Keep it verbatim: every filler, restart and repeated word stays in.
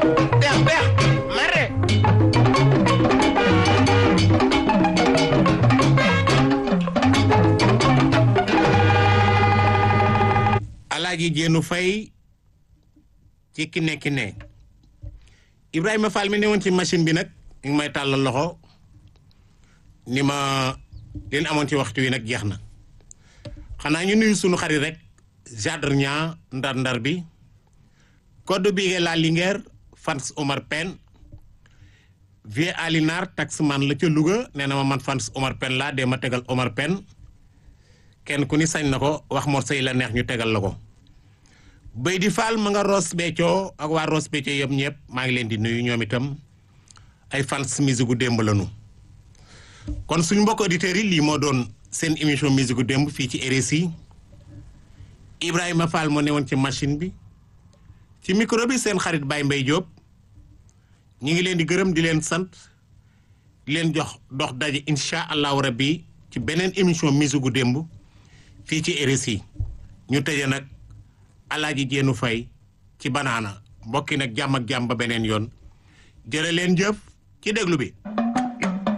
beex beex mare Alaaji Jéenu Fay ci ki nekki ne Ibrahima Fall mi ne woon ci machine bi nag ngi may tàllal loxo ni ma leen amoon ci waxtu wi nag jeex na xanaa ñu nuyu sunu xarit rek jardin ndar-ndar bi code bi la Linguère fans Omar Pène vie Alinar taxman la ca Louga nee na ma man fans Omar Pène laa dee ma tegal Omar Pène kenn ku ni sañ na ko wax mor say la neex ñu tegal la ko Bay di Fall ma nga Ross Béthio ak waa Ross Béthio yëpp ñëpp maa ngi leen di nuyu ñoom itam ay fans musique gu démb lañu kon suñu mbokk auditeurs yi lii moo doon seen émission musique gu démb fii ci R S I Ibrahima Fall moo newoon ci machine bi ci micro bi seen xarit Baye Mbaye Diop ñi ngi leen di gërëm di leen sant di leen jox dox daje incha allahu rabbi ci beneen émission musique gu démb fii ci R S I ñu tëje nag Alaaji Jéenu Fay ci banaana mbokki nag jàmm ak jàmm ba beneen yoon jërë leen jëf ci déglu bi